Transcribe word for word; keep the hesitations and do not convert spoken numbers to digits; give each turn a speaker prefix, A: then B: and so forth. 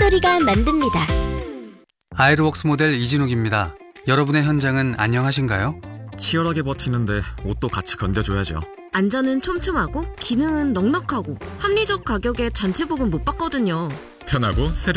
A: 목소리가 만듭니다.
B: 아이르웍스 모델 이진욱입니다. 여러분의 현장은 안녕하신가요?
C: 치열하게 버티는데 옷도 같이 견뎌줘야죠.
D: 안전은 촘촘하고 기능은 넉넉하고 합리적 가격에 단체 복은 못 받거든요.
C: 편하고 세련